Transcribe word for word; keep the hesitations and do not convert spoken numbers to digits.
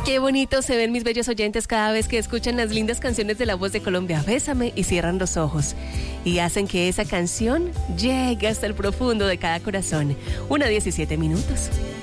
Qué bonito se ven mis bellos oyentes cada vez que escuchan las lindas canciones de La Voz de Colombia. Bésame y cierran los ojos y hacen que esa canción llegue hasta el profundo de cada corazón. Una diecisiete minutos.